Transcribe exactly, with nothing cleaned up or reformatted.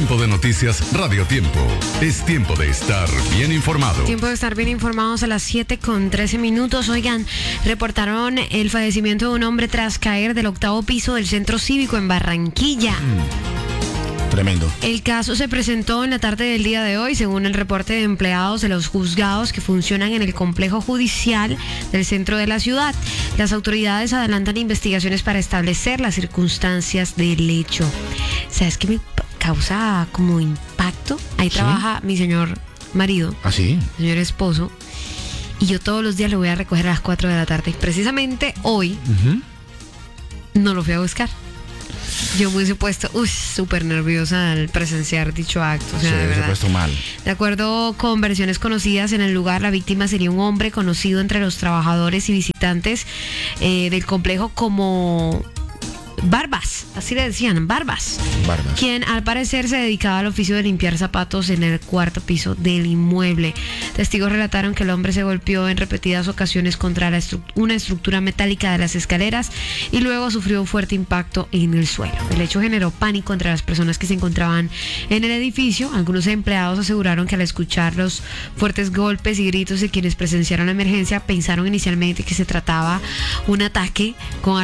Tiempo de noticias Radio Tiempo. Es tiempo de estar bien informado. Tiempo de estar bien informados a las siete con trece minutos. Oigan, reportaron el fallecimiento de un hombre tras caer del octavo piso del Centro Cívico en Barranquilla. Mm, tremendo. El caso se presentó en la tarde del día de hoy, según el reporte de empleados de los juzgados que funcionan en el complejo judicial del centro de la ciudad. Las autoridades adelantan investigaciones para establecer las circunstancias del hecho. ¿Sabes qué me causa como impacto? Ahí ¿Sí? trabaja mi señor marido, ¿Ah, sí? señor esposo, y yo todos los días lo voy a recoger a las cuatro de la tarde. Y precisamente hoy Uh-huh. no lo fui a buscar. Yo me hubiese puesto uy, súper nerviosa al presenciar dicho acto. O sea, Se de se ha verdad. puesto mal. De acuerdo con versiones conocidas en el lugar, la víctima sería un hombre conocido entre los trabajadores y visitantes eh, del complejo como Barbas, así le decían, Barbas, Barbas. quien al parecer se dedicaba al oficio de limpiar zapatos en el cuarto piso del inmueble. Testigos relataron que el hombre se golpeó en repetidas ocasiones contra la estru- una estructura metálica de las escaleras y luego sufrió un fuerte impacto en el suelo. El hecho generó pánico entre las personas que se encontraban en el edificio. Algunos empleados aseguraron que al escuchar los fuertes golpes y gritos de quienes presenciaron la emergencia, pensaron inicialmente que se trataba un ataque con